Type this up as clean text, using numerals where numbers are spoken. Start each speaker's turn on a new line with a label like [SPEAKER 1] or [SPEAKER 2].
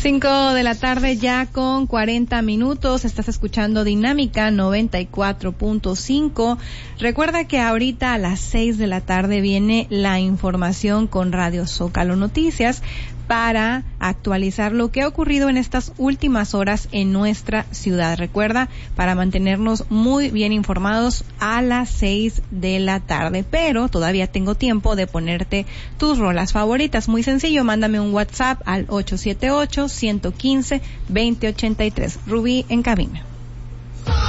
[SPEAKER 1] 5 de la tarde ya con 40 minutos. Estás escuchando Dinámica 94.5. Recuerda que ahorita a las 6 de la tarde viene la información con Radio Zócalo Noticias para actualizar lo que ha ocurrido en estas últimas horas en nuestra ciudad. Recuerda, para mantenernos muy bien informados a las 6 de la tarde. Pero todavía tengo tiempo de ponerte tus rolas favoritas. Muy sencillo, mándame un WhatsApp al 878-115-2083. Rubí en cabina.